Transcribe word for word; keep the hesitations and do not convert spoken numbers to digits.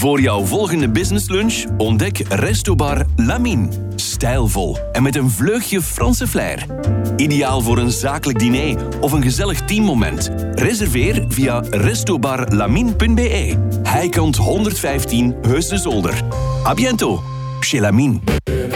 Voor jouw volgende businesslunch ontdek Restobar Lamine. Stijlvol en met een vleugje Franse flair. Ideaal voor een zakelijk diner of een gezellig teammoment. Reserveer via restobarlamine punt b e. Heikant honderdvijftien Heusden Zolder. A biento, chez Lamine.